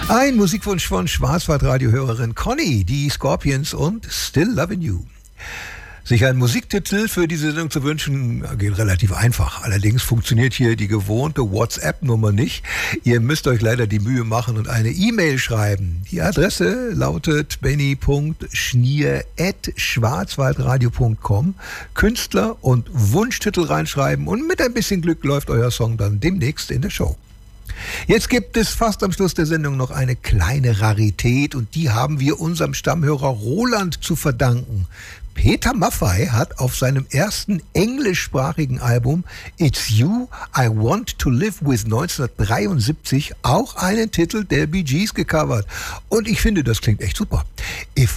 Ein Musikwunsch von Schwarzwaldradio-Hörerin Conny, die Scorpions und Still Lovin' You. Sich einen Musiktitel für diese Sendung zu wünschen, geht relativ einfach. Allerdings funktioniert hier die gewohnte WhatsApp-Nummer nicht. Ihr müsst euch leider die Mühe machen und eine E-Mail schreiben. Die Adresse lautet benny.schnier@schwarzwaldradio.com. Künstler und Wunschtitel reinschreiben und mit ein bisschen Glück läuft euer Song dann demnächst in der Show. Jetzt gibt es fast am Schluss der Sendung noch eine kleine Rarität und die haben wir unserem Stammhörer Roland zu verdanken. Peter Maffay hat auf seinem ersten englischsprachigen Album It's You I Want to Live With 1973 auch einen Titel der Bee Gees gecovert. Und ich finde, das klingt echt super. If